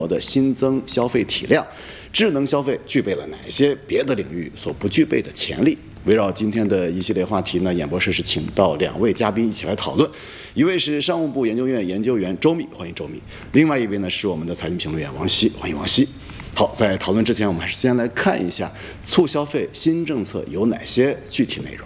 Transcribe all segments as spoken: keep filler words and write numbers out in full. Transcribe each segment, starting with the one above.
的新增消费体量，智能消费具备了哪些别的领域所不具备的潜力？围绕今天的一系列话题呢，演播室是请到两位嘉宾一起来讨论，一位是商务部研究院研究员周密，欢迎周密；另外一位呢是我们的财经评论员王希，欢迎王希。好，在讨论之前，我们还是先来看一下促消费新政策有哪些具体内容。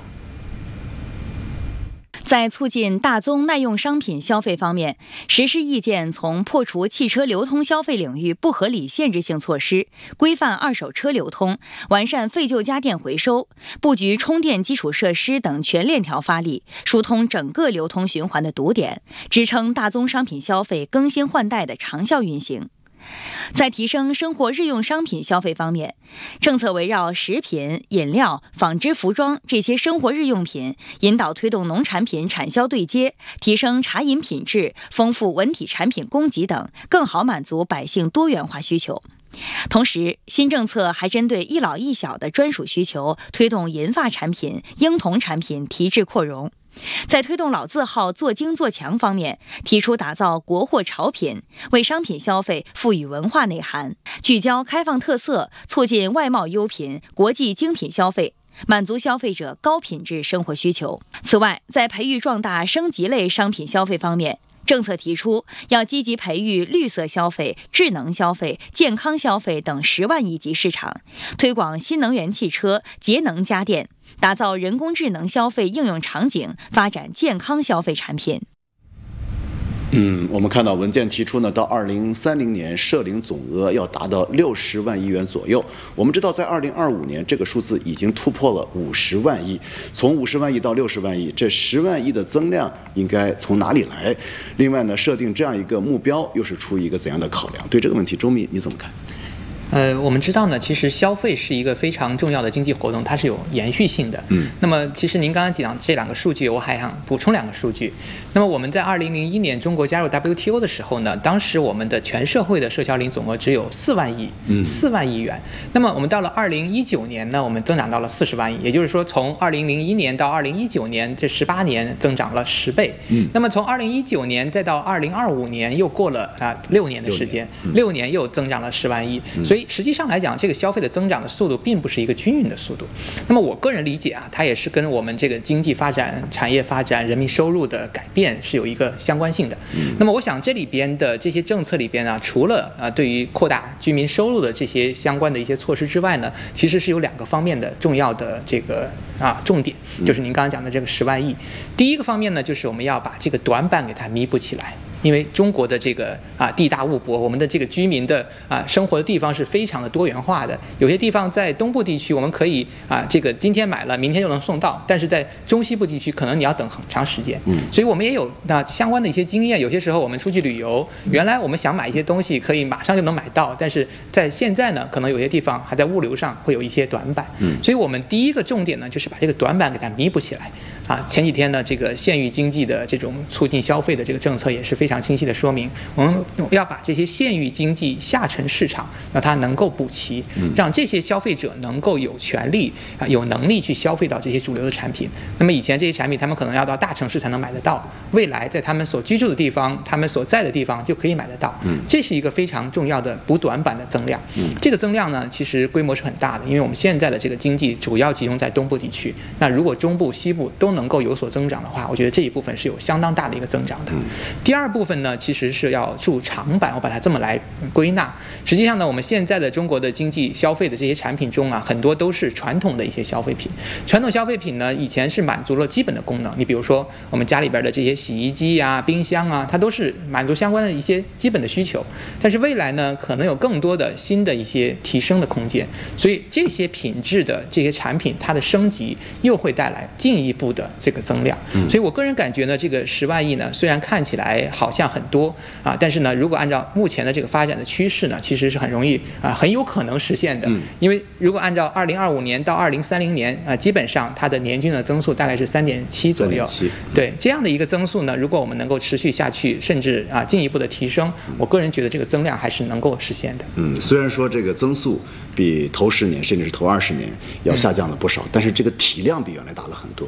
在促进大宗耐用商品消费方面，实施意见从破除汽车流通消费领域不合理限制性措施，规范二手车流通，完善废旧家电回收，布局充电基础设施等全链条发力，疏通整个流通循环的堵点，支撑大宗商品消费更新换代的长效运行。在提升生活日用商品消费方面，政策围绕食品、饮料、纺织服装这些生活日用品，引导推动农产品产销对接，提升茶饮品质，丰富文体产品供给等，更好满足百姓多元化需求。同时，新政策还针对一老一小的专属需求，推动银发产品、婴童产品提质扩容。在推动老字号做精做强方面，提出打造国货潮品，为商品消费赋予文化内涵，聚焦开放特色，促进外贸优品、国际精品消费，满足消费者高品质生活需求。此外，在培育壮大升级类商品消费方面，政策提出要积极培育绿色消费、智能消费、健康消费等十万亿级市场，推广新能源汽车、节能家电，打造人工智能消费应用场景，发展健康消费产品。 嗯，我们看到文件提出呢，到二零三零年涉领总额要达到六十万亿元左右。我们知道，在二零二五年这个数字已经突破了五十万亿，从五十万亿到六十万亿，这十万亿的增量应该从哪里来？另外呢，设定这样一个目标又是出于一个怎样的考量？对这个问题，周密你怎么看？ 呃，我们知道呢，其实消费是一个非常重要的经济活动，它是有延续性的。嗯，那么其实您刚刚讲这两个数据，我还想补充两个数据。那么我们在二零零一年中国加入 W T O 的时候呢，当时我们的全社会的赊销领总额只有四万亿，四万亿元。那么我们到了二零一九年呢，我们增长到了四十万亿，也就是说，从二零零一年到二零一九年这十八年增长了十倍。嗯，那么从二零一九年再到二零二五年，又过了啊六年的时间，六年又增长了十万亿，所以实际上来讲，这个消费的增长的速度并不是一个均匀的速度。那么我个人理解啊，它也是跟我们这个经济发展、产业发展、人民收入的改变是有一个相关性的。那么我想这里边的这些政策里边呢，除了啊对于扩大居民收入的这些相关的一些措施之外呢，其实是有两个方面的重要的这个啊重点，就是您刚刚讲的这个十万亿。第一个方面呢，就是我们要把这个短板给它弥补起来。因为中国的这个啊地大物博，我们的这个居民的啊生活的地方是非常的多元化的。有些地方在东部地区，我们可以啊这个今天买了，明天就能送到；但是在中西部地区，可能你要等很长时间。嗯，所以我们也有那相关的一些经验。有些时候我们出去旅游，原来我们想买一些东西，可以马上就能买到，但是在现在呢，可能有些地方还在物流上会有一些短板。嗯，所以我们第一个重点呢，就是把这个短板给它弥补起来。啊，前几天呢，这个县域经济的这种促进消费的这个政策也是非常清晰的说明，我们要把这些县域经济下沉市场让它能够补齐，让这些消费者能够有权利啊有能力去消费到这些主流的产品。那么以前这些产品他们可能要到大城市才能买得到，未来在他们所居住的地方、他们所在的地方就可以买得到。这是一个非常重要的补短板的增量。这个增量呢，其实规模是很大的，因为我们现在的这个经济主要集中在东部地区。那如果中部、西部都能够有所增长的话，我觉得这一部分是有相当大的一个增长的。第二部分呢，其实是要助长板，我把它这么来归纳。实际上呢，我们现在的中国的经济消费的这些产品中啊，很多都是传统的一些消费品。传统消费品呢，以前是满足了基本的功能，你比如说我们家里边的这些洗衣机啊、冰箱啊，它都是满足相关的一些基本的需求。但是未来呢，可能有更多的新的一些提升的空间，所以这些品质的这些产品，它的升级又会带来进一步的这个增量。所以我个人感觉呢，这个十万亿呢，虽然看起来好像很多啊，但是呢，如果按照目前的这个发展的趋势呢，其实是很容易啊，很有可能实现的。因为如果按照二零二五年到二零三零年啊，基本上它的年均的增速大概是三点七左右。对这样的一个增速呢，如果我们能够持续下去，甚至啊进一步的提升，我个人觉得这个增量还是能够实现的。 嗯，虽然说这个增速比头十年甚至是头二十年要下降了不少，嗯、但是这个体量比原来大了很多，所以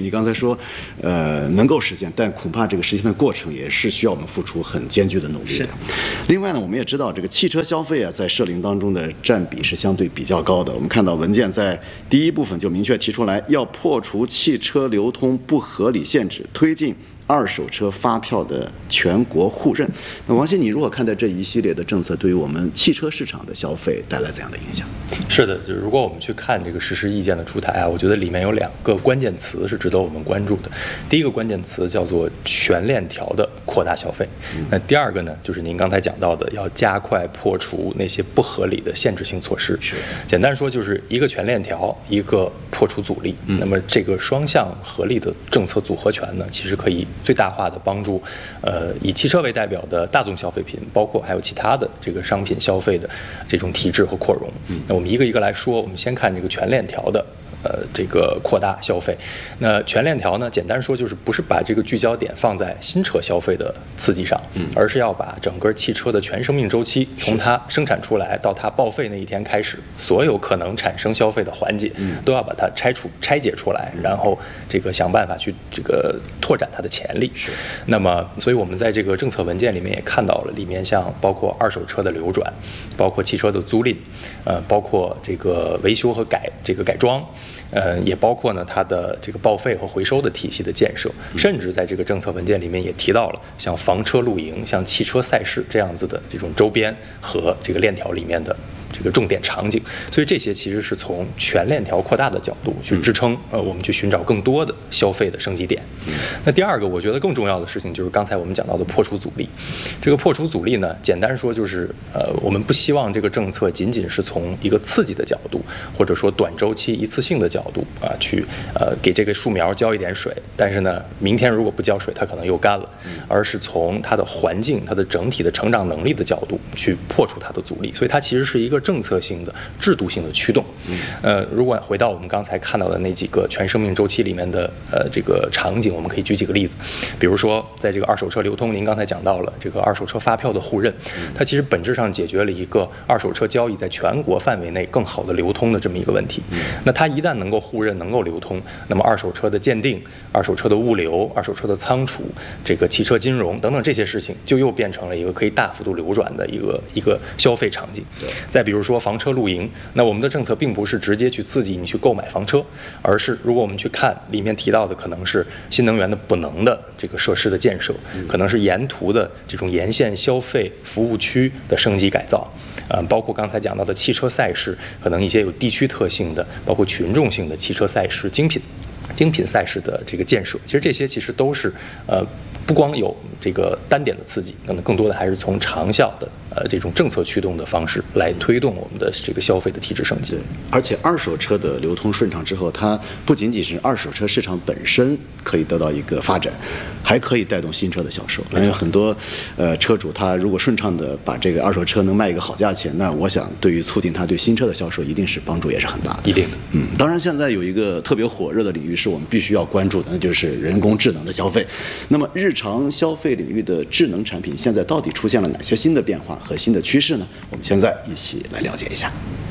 你刚才说，呃，能够实现，但恐怕这个实现的过程也是需要我们付出很艰巨的努力的。另外呢，我们也知道这个汽车消费啊，在社零当中的占比是相对比较高的。我们看到文件在第一部分就明确提出来，要破除汽车流通不合理限制，推进二手车发票的全国互认。那王鑫，你如何看待这一系列的政策对于我们汽车市场的消费带来怎样的影响？ 是的，就是如果我们去看这个实施意见的出台啊，我觉得里面有两个关键词是值得我们关注的。第一个关键词叫做全链条的扩大消费，那第二个呢，就是您刚才讲到的，要加快破除那些不合理的限制性措施。是，简单说就是一个全链条，一个破除阻力。嗯、那么这个双向合力的政策组合拳呢，其实可以最大化的帮助，呃，以汽车为代表的大宗消费品，包括还有其他的这个商品消费的这种提质和扩容。嗯、那我们一个一个来说，我们先看这个全链条的。呃，这个扩大消费，那全链条呢？简单说就是不是把这个聚焦点放在新车消费的刺激上，嗯，而是要把整个汽车的全生命周期，从它生产出来到它报废那一天开始，所有可能产生消费的环节，嗯，都要把它拆除、拆解出来，然后这个想办法去这个拓展它的潜力。是，那么，所以我们在这个政策文件里面也看到了，里面像包括二手车的流转，包括汽车的租赁，呃，包括这个维修和改这个改装。呃，也包括呢它的这个报废和回收的体系的建设，甚至在这个政策文件里面也提到了像房车露营、像汽车赛事这样子的这种周边和这个链条里面的这个重点场景。所以这些其实是从全链条扩大的角度去支撑，呃，我们去寻找更多的消费的升级点。那第二个，我觉得更重要的事情就是刚才我们讲到的破除阻力。这个破除阻力呢，简单说就是，呃，我们不希望这个政策仅仅是从一个刺激的角度，或者说短周期一次性的角度啊，去呃给这个树苗浇一点水，但是呢，明天如果不浇水，它可能又干了，而是从它的环境、它的整体的成长能力的角度去破除它的阻力。所以它其实是一个政策性的、制度性的驱动。呃，如果回到我们刚才看到的那几个全生命周期里面的呃这个场景，我们可以举几个例子，比如说在这个二手车流通，您刚才讲到了这个二手车发票的互认，它其实本质上解决了一个二手车交易在全国范围内更好的流通的这么一个问题。那它一旦能够互认、能够流通，那么二手车的鉴定、二手车的物流、二手车的仓储、这个汽车金融等等这些事情，就又变成了一个可以大幅度流转的一个一个消费场景。再比如说房车露营，那我们的政策并不是直接去刺激你去购买房车，而是如果我们去看里面提到的，可能是新能源的补能的这个设施的建设，可能是沿途的这种沿线消费服务区的升级改造。呃，包括刚才讲到的汽车赛事，可能一些有地区特性的，包括群众性的汽车赛事、精品、精品赛事的这个建设，其实这些其实都是呃，不光有这个单点的刺激，那么更多的还是从长效的呃这种政策驱动的方式来推动我们的这个消费的体制升级。 而且二手车的流通顺畅之后，它不仅仅是二手车市场本身可以得到一个发展，还可以带动新车的销售。因为很多呃车主他如果顺畅的把这个二手车能卖一个好价钱，那我想对于促进他对新车的销售一定是帮助也是很大的。 一定的。 嗯，当然现在有一个特别火热的领域是我们必须要关注的，那就是人工智能的消费。那么日常消费领域的智能产品现在到底出现了哪些新的变化和新的趋势呢？我们现在一起来了解一下。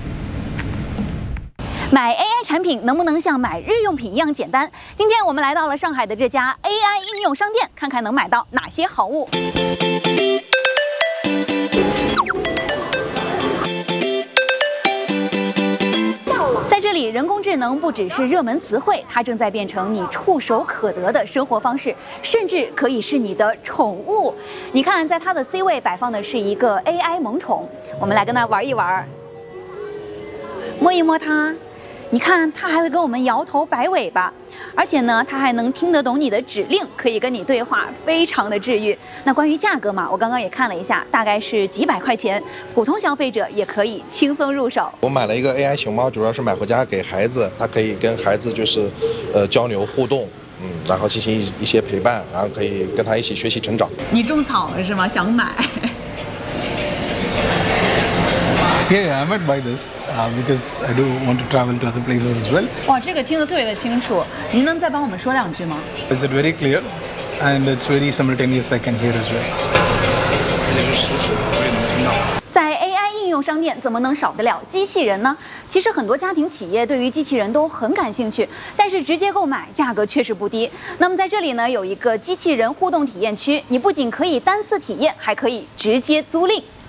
买 A I 产品能不能像买日用品一样简单？今天我们来到了上海的这家 A I 应用商店，看看能买到哪些好物。在这里，人工智能不只是热门词汇，它正在变成你触手可得的生活方式，甚至可以是你的宠物。你看，在它的 C 位摆放的是一个 A I 萌宠，我们来跟它玩一玩，摸一摸它。你看，它还会跟我们摇头摆尾巴，而且呢，它还能听得懂你的指令，可以跟你对话，非常的治愈。那关于价格嘛，我刚刚也看了一下，大概是几百块钱，普通消费者也可以轻松入手。 我买了一个 A I 熊猫，主要是买回家给孩子，它可以跟孩子就是，呃，交流互动。嗯，然后进行一一些陪伴，然后可以跟他一起学习成长。 你种草了是吗？想买 ？Yeah, I might buy this uh, because I do want to travel to other places as well. 哇，这个听得特别的清楚，您能再帮我们说两句吗 Is it very clear? And it's very simultaneous. I can hear as well. 在 A I 应用商店怎么能少得了机器人呢？其实很多家庭企业对于机器人都很感兴趣，但是直接购买价格确实不低。那么在这里呢，有一个机器人互动体验区，你不仅可以单次体验，还可以直接租赁。